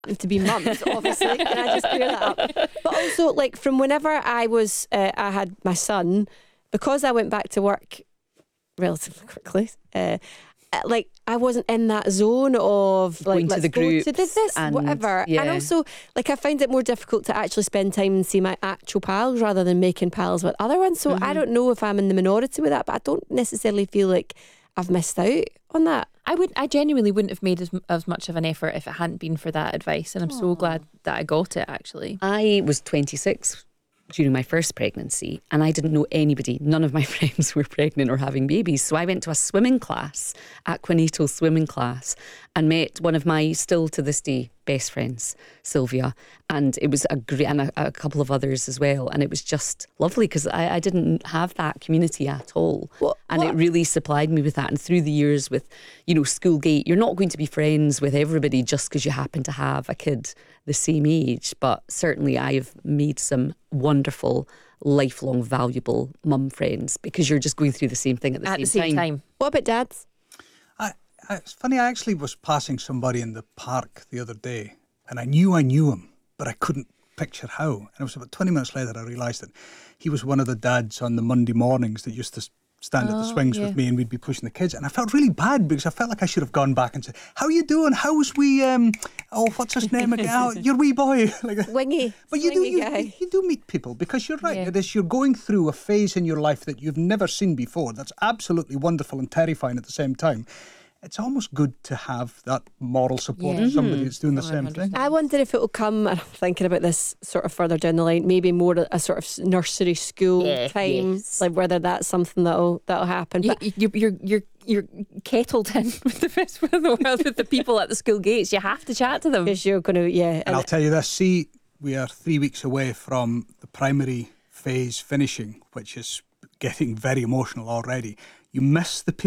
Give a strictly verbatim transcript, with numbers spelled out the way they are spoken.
to be mums, obviously. Can I just clear that up? But also, like, from whenever I was, uh, I had my son, because I went back to work relatively quickly, uh, like, I wasn't in that zone of, like, going to let's the go groups to this, and, whatever. yeah. And also, like, I find it more difficult to actually spend time and see my actual pals rather than making pals with other ones. So mm-hmm. I don't know if I'm in the minority with that, but I don't necessarily feel like I've missed out on that. I would, I genuinely wouldn't have made as, as much of an effort if it hadn't been for that advice, and I'm Aww. so glad that I got it, actually. I was twenty-six during my first pregnancy, and I didn't know anybody. None of my friends were pregnant or having babies. So I went to a swimming class at Quinato swimming class and met one of my, still to this day, best friends, Sylvia. And it was a great, and a, a couple of others as well. And it was just lovely because I, I didn't have that community at all. What, and what? it really supplied me with that. And through the years with, you know, Schoolgate, you're not going to be friends with everybody just because you happen to have a kid the same age. But certainly I've made some wonderful, lifelong, valuable mum friends because you're just going through the same thing at the, at same, the same time. time. What about dads? I, I, it's funny, I actually was passing somebody in the park the other day and I knew I knew him, but I couldn't picture how. And it was about twenty minutes later I realised that he was one of the dads on the Monday mornings that used to stand oh, at the swings yeah. with me and we'd be pushing the kids. And I felt really bad because I felt like I should have gone back and said, how are you doing? How's we, um, oh, what's his name again? Oh, your wee boy. like, Wingy. But you do, Wingy you, guy. you do meet people because you're right. Yeah. It is, you're going through a phase in your life that you've never seen before. That's absolutely wonderful and terrifying at the same time. It's almost good to have that moral support Yeah. of somebody that's doing the Oh, same one hundred percent. thing. I wonder if it will come, and I'm thinking about this sort of further down the line, maybe more a sort of nursery school Yeah, time, yes. like whether that's something that'll that'll happen. You, But you, you're you're you're kettled in with the best one in the world with the people at the school gates. You have to chat to them. because you're going to, yeah. And I'll tell you this, see, we are three weeks away from the primary phase finishing, which is getting very emotional already. You miss the people